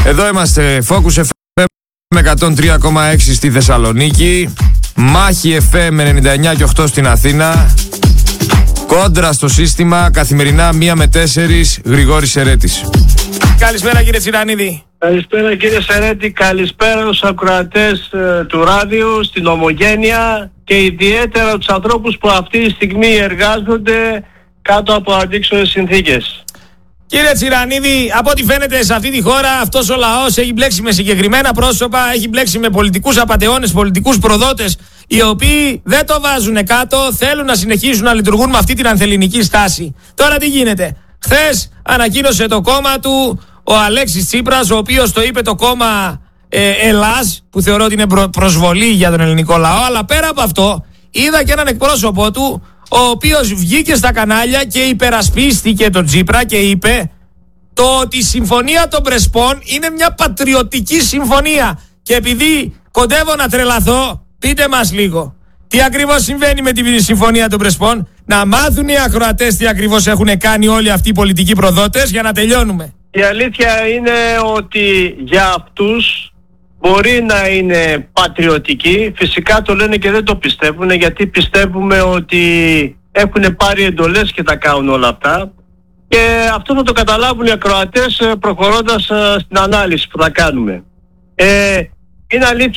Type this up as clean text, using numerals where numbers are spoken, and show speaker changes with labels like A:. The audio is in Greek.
A: Εδώ είμαστε, Focus FM με 103,6 στη Θεσσαλονίκη, Μάχη FM με 99 και 8 στην Αθήνα, Κόντρα στο σύστημα, καθημερινά 1 με 4, Γρηγόρης Σερέτης.
B: Καλησπέρα κύριε Τσιρανίδη.
C: Καλησπέρα κύριε Σερέτη, καλησπέρα στους ακροατές του ράδιου, στην Ομογένεια και ιδιαίτερα τους ανθρώπους που αυτή τη στιγμή εργάζονται κάτω από αντίξωες συνθήκες.
B: Κύριε Τσιρανίδη, από ό,τι φαίνεται σε αυτή τη χώρα αυτός ο λαός έχει μπλέξει με συγκεκριμένα πρόσωπα, έχει μπλέξει με πολιτικούς απατεώνες, πολιτικούς προδότες, οι οποίοι δεν το βάζουν κάτω, θέλουν να συνεχίσουν να λειτουργούν με αυτή την ανθελληνική στάση. Τώρα τι γίνεται? Χθες ανακοίνωσε το κόμμα του ο Αλέξης Τσίπρας, ο οποίος το είπε το κόμμα Ελλάς, που θεωρώ ότι είναι προσβολή για τον ελληνικό λαό, αλλά πέρα από αυτό είδα και έναν εκπρόσωπό του, ο οποίος βγήκε στα κανάλια και υπερασπίστηκε τον Τσίπρα και είπε το ότι η συμφωνία των Πρεσπών είναι μια πατριωτική συμφωνία. Και επειδή κοντεύω να τρελαθώ, πείτε μας λίγο, τι ακριβώς συμβαίνει με τη συμφωνία των Πρεσπών, να μάθουν οι ακροατές τι ακριβώς έχουν κάνει όλοι αυτοί οι πολιτικοί προδότες για να τελειώνουμε.
C: Η αλήθεια είναι ότι για αυτούς μπορεί να είναι πατριωτικοί, φυσικά το λένε και δεν το πιστεύουν, γιατί πιστεύουμε ότι έχουν πάρει εντολές και τα κάνουν όλα αυτά, και αυτό θα το καταλάβουν οι ακροατές προχωρώντας στην ανάλυση που θα κάνουμε. Είναι αλήθεια